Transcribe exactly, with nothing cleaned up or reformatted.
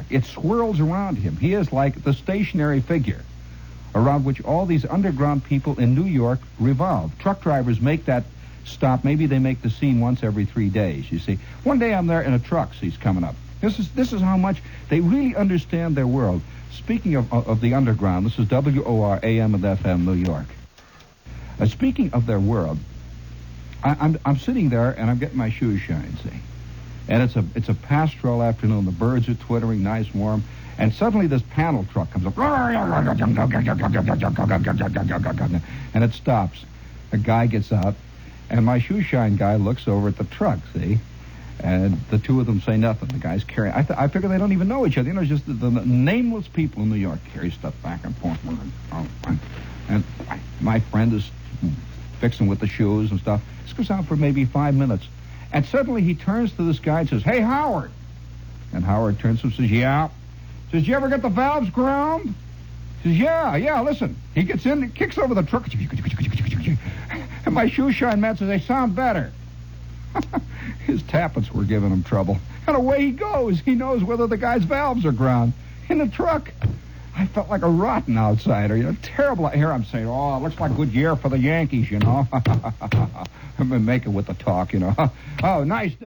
it swirls around him. He is like the stationary figure around which all these underground people in New York revolve. Truck drivers make that stop. Maybe they make the scene once every three days, you see. One day I'm there in a truck, so he's coming up. This is this is how much they really understand their world. Speaking of, of, of the underground, this is W O R A M and F M, New York. Uh, speaking of their world, I, I'm I'm sitting there and I'm getting my shoes shined, see. And it's a it's a pastoral afternoon. The birds are twittering, nice, warm. And suddenly this panel truck comes up. And it stops. A guy gets out. And my shoe shine guy looks over at the truck, see? And the two of them say nothing. The guy's carrying... I, th- I figure they don't even know each other. You know, just the, the nameless people in New York carry stuff back and forth. And my friend is fixing with the shoes and stuff. This goes on for maybe five minutes. And suddenly he turns to this guy and says, "Hey, Howard." And Howard turns to him and says, "Yeah." Says, "You ever get the valves ground?" Says, "Yeah, yeah, listen." He gets in and kicks over the truck. And my shoe shine man says, "They sound better." His tappets were giving him trouble. And away he goes. He knows whether the guy's valves are ground in the truck. I felt like a rotten outsider. You know, terrible. Here I'm saying, "Oh, it looks like a good year for the Yankees, you know." I've been making with the talk, you know. Oh, nice.